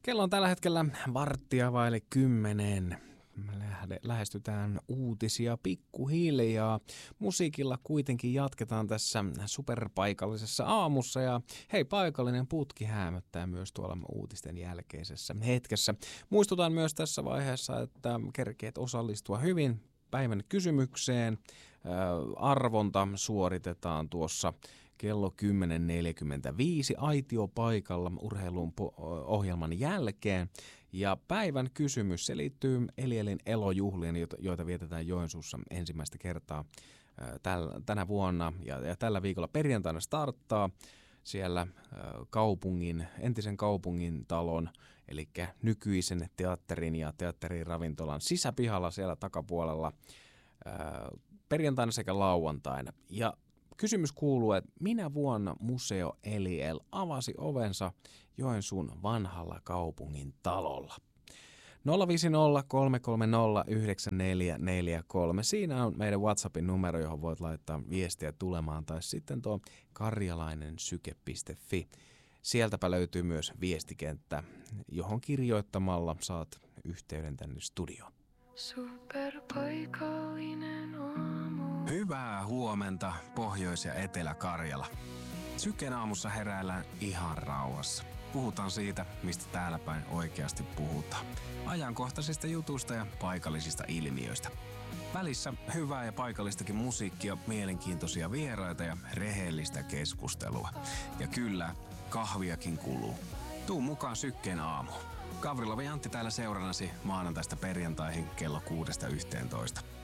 Kello on tällä hetkellä 9:15. Lähestytään uutisia pikkuhiljaa. Musiikilla kuitenkin jatketaan tässä superpaikallisessa aamussa. Ja hei, paikallinen putki häämöttää myös tuolla uutisten jälkeisessä hetkessä. Muistutan myös tässä vaiheessa, että kerkeet osallistua hyvin päivän kysymykseen. Arvonta suoritetaan tuossa kello 10.45 aitiopaikalla urheilun ohjelman jälkeen. Ja päivän kysymys, se liittyy Elielin elojuhlien, joita vietetään Joensuussa ensimmäistä kertaa tänä vuonna. Ja tällä viikolla perjantaina starttaa siellä entisen kaupungin talon, eli nykyisen teatterin ja teatteriravintolan sisäpihalla siellä takapuolella perjantaina sekä lauantaina. Ja kysymys kuuluu, että minä vuonna Museo Eliel avasi ovensa Joensuun vanhalla kaupungin talolla? 050 330 9443. Siinä on meidän WhatsAppin numero, johon voit laittaa viestiä tulemaan, tai sitten tuo karjalainensyke.fi. Sieltäpä löytyy myös viestikenttä, johon kirjoittamalla saat yhteyden tänne studioon. Superpaikallinen aamu. Hyvää huomenta, Pohjois- ja Etelä-Karjala. Syken aamussa heräillään ihan rauhassa. Puhutaan siitä, mistä täällä päin oikeasti puhutaan. Ajankohtaisista jutuista ja paikallisista ilmiöistä. Välissä hyvää ja paikallistakin musiikkia, mielenkiintoisia vieraita ja rehellistä keskustelua. Ja kyllä, kahviakin kuluu. Tuu mukaan Sykkeen aamuun. Gavrilov ja Antti täällä seurannasi maanantaista perjantaihin kello 6-11.